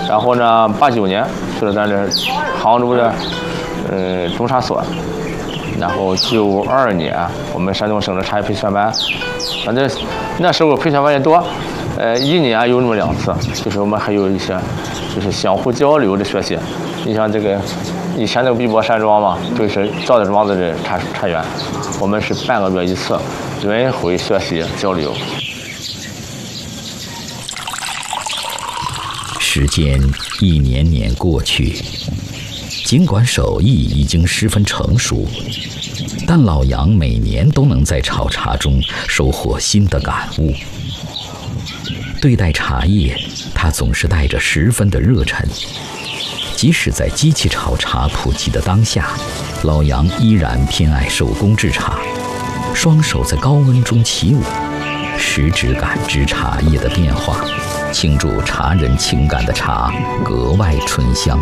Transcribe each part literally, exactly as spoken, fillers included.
然后呢，八九年去了咱这杭州的呃中茶所，然后九二年我们山东省的茶叶培训班，反正那时候培训班也多，呃，一年有那么两次，就是我们还有一些就是相互交流的学习。你像这个以前那个碧波山庄嘛，就是赵家庄子的茶茶园，我们是半个月一次，轮回学习交流。 时间一年年过去，尽管手艺已经十分成熟，但老杨每年都能在炒茶中收获新的感悟。对待茶叶，他总是带着十分的热忱。即使在机器炒茶普及的当下，老杨依然偏爱手工制茶，双手在高温中起舞，实质感知茶叶的变化，倾注茶人情感的茶格外醇香。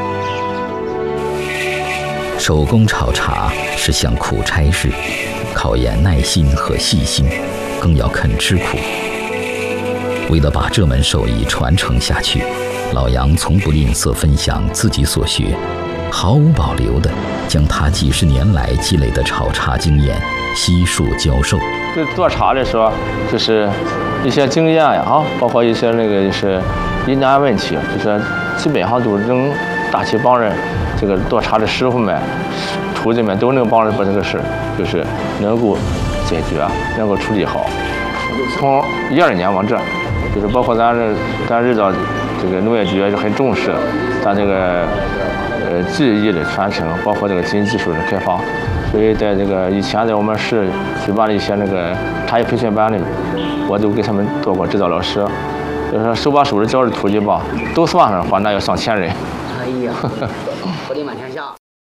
手工炒茶是项苦差事，考验耐心和细心，更要肯吃苦。为了把这门手艺传承下去，老杨从不吝啬分享自己所学，毫无保留地将他几十年来积累的炒茶经验悉数教授。 就做茶的时候，就是一些经验呀，啊，包括一些那个就是疑难问题，就是基本上都能大体帮人，这个做茶的师傅们、徒弟们都能帮着把这个事，就是能够解决，能够处理好。从一二年往这，就是包括咱这咱日照这个农业局也很重视咱这个呃技艺的传承，包括这个新技术的开发。所以在这个以前在我们市举办的一些那个茶叶培训班里，我都给他们做过指导老师。就是说手把手的教着徒弟吧，都算上的话，那要上千人。 哎呀，福利满天下。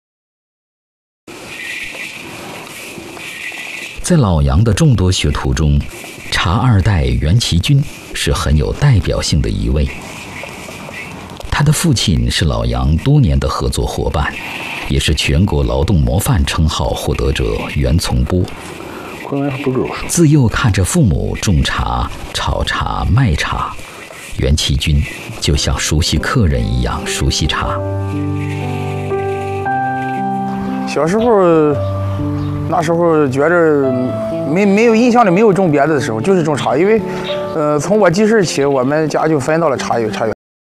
在老杨的众多学徒中，茶二代袁其军是很有代表性的一位。他的父亲是老杨多年的合作伙伴，也是全国劳动模范称号获得者袁从波。自幼看着父母种茶、炒茶、卖茶，袁其军就像熟悉客人一样熟悉茶。 小时候，那时候觉着没没有印象里没有种别的的时候，就是种茶，因为，呃，从我记事起，我们家就分到了茶园茶园。